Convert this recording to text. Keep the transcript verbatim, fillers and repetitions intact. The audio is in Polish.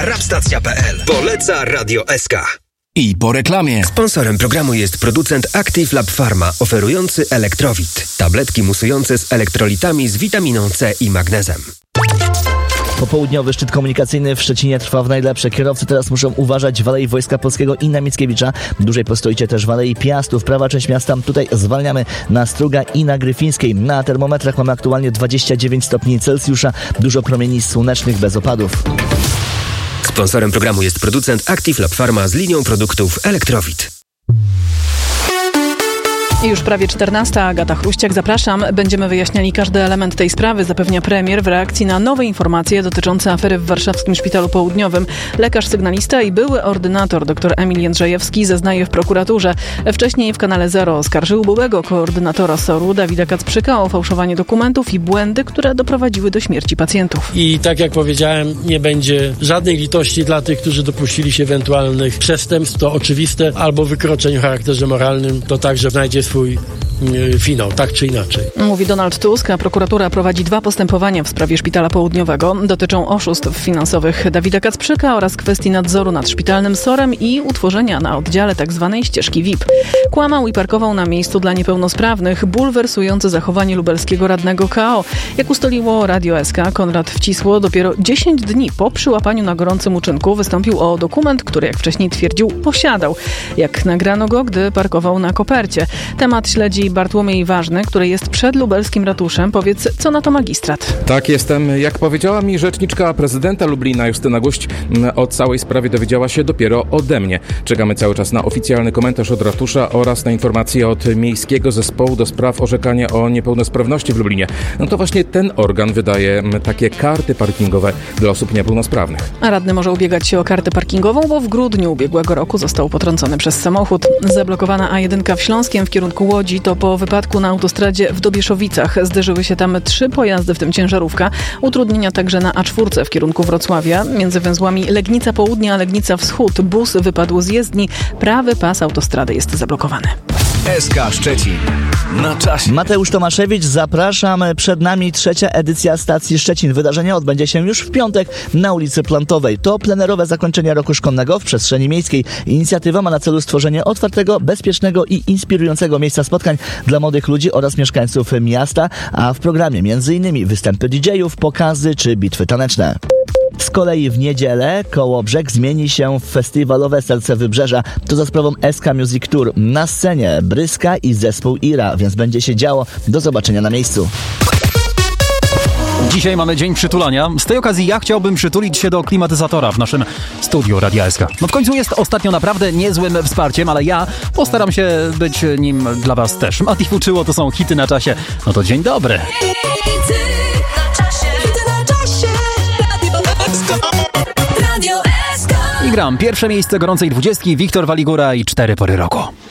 rapstacja kropka p l. Poleca Radio S K. I po reklamie. Sponsorem programu jest producent Active Lab Pharma, oferujący Elektrowit. Tabletki musujące z elektrolitami z witaminą C i magnezem. Popołudniowy szczyt komunikacyjny w Szczecinie trwa w najlepsze. Kierowcy teraz muszą uważać w Alei Wojska Polskiego i na Mickiewicza. Dłużej postoicie też w Alei Piastów. Prawa część miasta. Tutaj zwalniamy na Struga i na Gryfińskiej. Na termometrach mamy aktualnie dwadzieścia dziewięć stopni Celsjusza. Dużo promieni słonecznych bez opadów. Sponsorem programu jest producent Active Lab Pharma z linią produktów Elektrowit. Już prawie czternasta. Agata Chruściak, zapraszam. Będziemy wyjaśniali każdy element tej sprawy, zapewnia premier w reakcji na nowe informacje dotyczące afery w warszawskim Szpitalu Południowym. Lekarz sygnalista i były ordynator dr Emil Jędrzejewski zeznaje w prokuraturze. Wcześniej w kanale Zero oskarżył byłego koordynatora S O R-u Dawida Kacprzyka o fałszowanie dokumentów i błędy, które doprowadziły do śmierci pacjentów. I tak jak powiedziałem, nie będzie żadnej litości dla tych, którzy dopuścili się ewentualnych przestępstw. To oczywiste, albo wykroczeń o charakterze moralnym, to także znajdzie swój finał, tak czy inaczej. Mówi Donald Tusk, a prokuratura prowadzi dwa postępowania w sprawie Szpitala Południowego. Dotyczą oszustw finansowych Dawida Kacprzyka oraz kwestii nadzoru nad szpitalnym S O R-em i utworzenia na oddziale tzw. ścieżki V I P. Kłamał i parkował na miejscu dla niepełnosprawnych. Bulwersujące zachowanie lubelskiego radnego K O. Jak ustaliło Radio S K, Konrad Wcisło dopiero dziesięć dni po przyłapaniu na gorącym uczynku wystąpił o dokument, który, jak wcześniej twierdził, posiadał. Jak nagrano go, gdy parkował na kopercie. Temat śledzi Bartłomiej Ważny, który jest przed lubelskim ratuszem. Powiedz, co na to magistrat? Tak, jestem. Jak powiedziała mi rzeczniczka prezydenta Lublina, Justyna Guść, o całej sprawie dowiedziała się dopiero ode mnie. Czekamy cały czas na oficjalny komentarz od ratusza oraz na informacje od Miejskiego Zespołu do Spraw Orzekania o Niepełnosprawności w Lublinie. No to właśnie ten organ wydaje takie karty parkingowe dla osób niepełnosprawnych. A radny może ubiegać się o kartę parkingową, bo w grudniu ubiegłego roku został potrącony przez samochód. Zablokowana A jeden w Śląskiem w kierunku Łodzi to po wypadku na autostradzie w Dobieszowicach. Zderzyły się tam trzy pojazdy, w tym ciężarówka. Utrudnienia także na A cztery w kierunku Wrocławia. Między węzłami Legnica Południa a Legnica Wschód bus wypadł z jezdni. Prawy pas autostrady jest zablokowany. S K Szczecin. Na czasie. Mateusz Tomaszewicz, zapraszam. Przed nami trzecia edycja Stacji Szczecin. Wydarzenie odbędzie się już w piątek na ulicy Plantowej. To plenerowe zakończenie roku szkolnego w przestrzeni miejskiej. Inicjatywa ma na celu stworzenie otwartego, bezpiecznego i inspirującego miejsca spotkań dla młodych ludzi oraz mieszkańców miasta, a w programie między innymi występy D J-ów, pokazy czy bitwy taneczne. Z kolei w niedzielę Kołobrzeg zmieni się w festiwalowe Serce Wybrzeża. To za sprawą S K Music Tour. Na scenie Bryska i zespół Ira, więc będzie się działo. Do zobaczenia na miejscu. Dzisiaj mamy dzień przytulania. Z tej okazji ja chciałbym przytulić się do klimatyzatora w naszym studiu Radia S K. No w końcu jest ostatnio naprawdę niezłym wsparciem, ale ja postaram się być nim dla was też. Mati Fuczyło, to są hity na czasie. No to dzień dobry. I gram pierwsze miejsce gorącej dwudziestki, Wiktor Waligura i cztery pory roku.